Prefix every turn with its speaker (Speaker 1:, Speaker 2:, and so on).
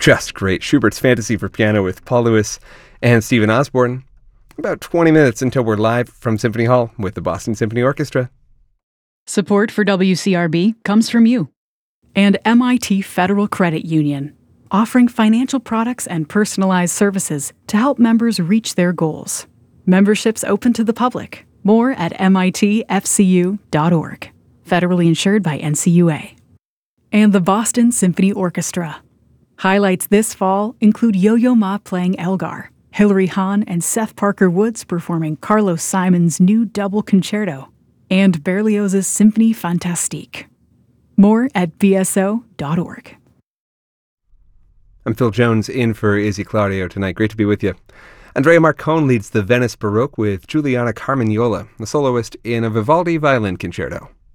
Speaker 1: just great. Schubert's Fantasy for Piano with Paul Lewis and Stephen Osborne. About 20 minutes until we're live from Symphony Hall with the Boston Symphony Orchestra.
Speaker 2: Support for WCRB comes from you and MIT Federal Credit Union, offering financial products and personalized services to help members reach their goals. Memberships open to the public. More at mitfcu.org. Federally insured by NCUA. And the Boston Symphony Orchestra. Highlights this fall include Yo-Yo Ma playing Elgar, Hilary Hahn and Seth Parker Woods performing Carlos Simon's new double concerto, and Berlioz's Symphonie Fantastique. More at bso.org.
Speaker 1: I'm Phil Jones in for Izzy Claudio tonight. Great to be with you. Andrea Marcone leads the Venice Baroque with Giuliana Carmignola, the soloist in a Vivaldi violin concerto.